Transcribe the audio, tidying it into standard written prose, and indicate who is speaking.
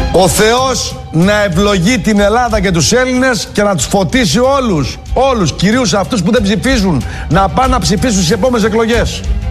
Speaker 1: Ο Θεός να ευλογεί την Ελλάδα και τους Έλληνες και να τους φωτίσει όλους, κυρίως αυτούς που δεν ψηφίζουν, να πάνε να ψηφίσουν στις επόμενες εκλογές.